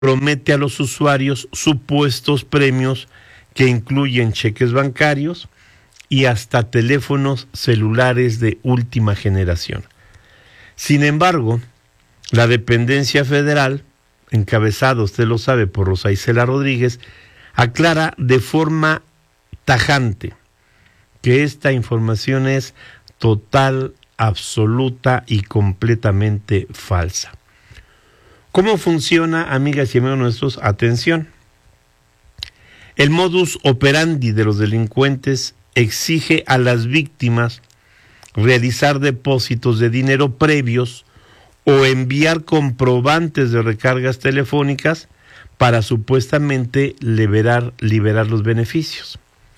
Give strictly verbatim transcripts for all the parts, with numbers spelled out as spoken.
promete a los usuarios supuestos premios que incluyen cheques bancarios y hasta teléfonos celulares de última generación. Sin embargo, la dependencia federal, encabezada, usted lo sabe, por Rosa Isela Rodríguez, aclara de forma tajante que esta información es total, absoluta y completamente falsa. ¿Cómo funciona, amigas y amigos nuestros? Atención. El modus operandi de los delincuentes exige a las víctimas realizar depósitos de dinero previos o enviar comprobantes de recargas telefónicas para supuestamente liberar, liberar los beneficios.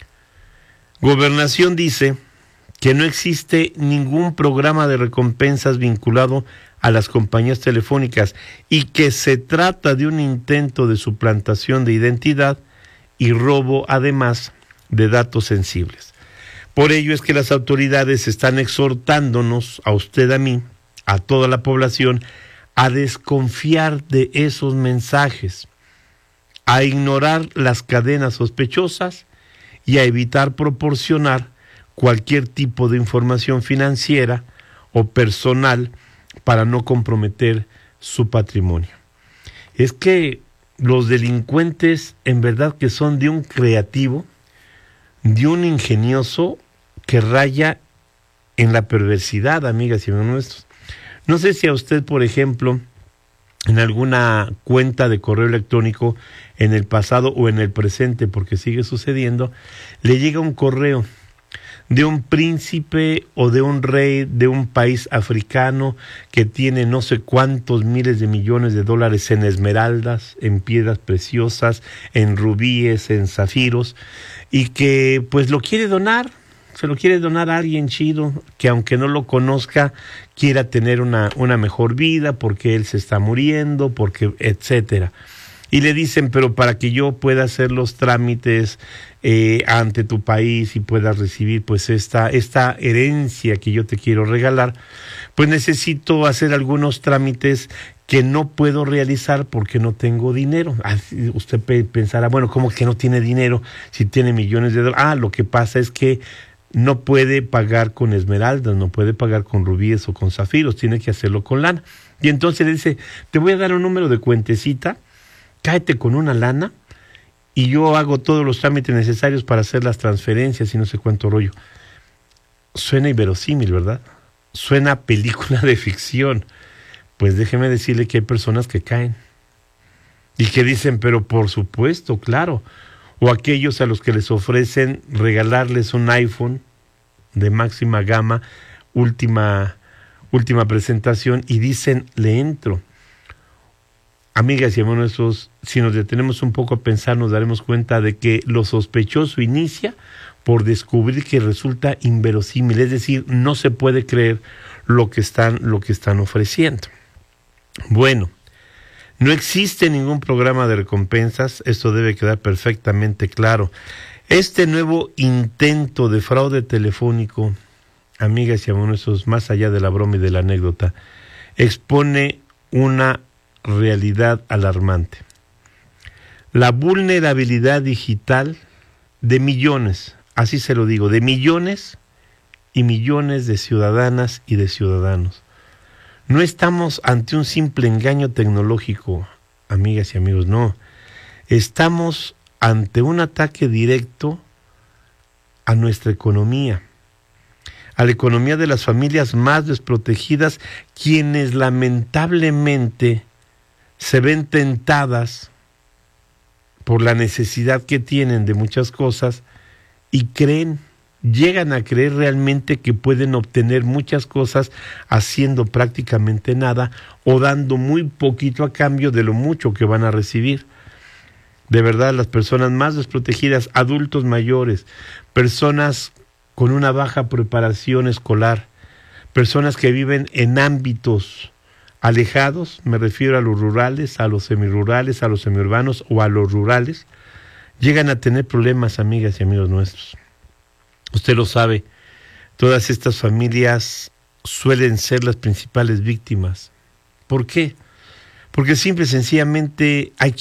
Gobernación dice que no existe ningún programa de recompensas vinculado a las compañías telefónicas y que se trata de un intento de suplantación de identidad y robo, además, de datos sensibles. Por ello es que las autoridades están exhortándonos, a usted, a mí, a toda la población, a desconfiar de esos mensajes, a ignorar las cadenas sospechosas y a evitar proporcionar cualquier tipo de información financiera o personal para no comprometer su patrimonio. Es que los delincuentes en verdad que son de un creativo, de un ingenioso que raya en la perversidad, amigas y amigos nuestros. No sé si a usted, por ejemplo, en alguna cuenta de correo electrónico en el pasado o en el presente, porque sigue sucediendo, le llega un correo de un príncipe o de un rey de un país africano que tiene no sé cuántos miles de millones de dólares en esmeraldas, en piedras preciosas, en rubíes, en zafiros, y que pues lo quiere donar, se lo quiere donar a alguien chido, que aunque no lo conozca, quiera tener una, una mejor vida, porque él se está muriendo, porque etcétera. Y le dicen, pero para que yo pueda hacer los trámites eh, ante tu país y puedas recibir pues esta, esta herencia que yo te quiero regalar, pues necesito hacer algunos trámites que no puedo realizar porque no tengo dinero. Ah, usted pensará, bueno, ¿cómo que no tiene dinero si tiene millones de dólares? Ah, lo que pasa es que no puede pagar con esmeraldas, no puede pagar con rubíes o con zafiros, tiene que hacerlo con lana. Y entonces le dice, te voy a dar un número de cuentecita, cáete con una lana y yo hago todos los trámites necesarios para hacer las transferencias y no sé cuánto rollo. Suena inverosímil, ¿verdad? Suena película de ficción. Pues déjeme decirle que hay personas que caen y que dicen, pero por supuesto, claro. O aquellos a los que les ofrecen regalarles un iPhone de máxima gama, última, última presentación, y dicen, le entro. Amigas y amigos nuestros, si nos detenemos un poco a pensar, nos daremos cuenta de que lo sospechoso inicia por descubrir que resulta inverosímil, es decir, no se puede creer lo que están, lo que están ofreciendo. Bueno, no existe ningún programa de recompensas, esto debe quedar perfectamente claro. Este nuevo intento de fraude telefónico, amigas y amigos nuestros, más allá de la broma y de la anécdota, expone una realidad alarmante. La vulnerabilidad digital de millones, así se lo digo, de millones y millones de ciudadanas y de ciudadanos. No estamos ante un simple engaño tecnológico, amigas y amigos, no. Estamos ante un ataque directo a nuestra economía, a la economía de las familias más desprotegidas, quienes lamentablemente se ven tentadas por la necesidad que tienen de muchas cosas y creen, llegan a creer realmente que pueden obtener muchas cosas haciendo prácticamente nada o dando muy poquito a cambio de lo mucho que van a recibir. De verdad, las personas más desprotegidas, adultos mayores, personas con una baja preparación escolar, personas que viven en ámbitos alejados, me refiero a los rurales, a los semirurales, a los semiurbanos o a los rurales, llegan a tener problemas, amigas y amigos nuestros. Usted lo sabe, todas estas familias suelen ser las principales víctimas. ¿Por qué? porque simple y sencillamente hay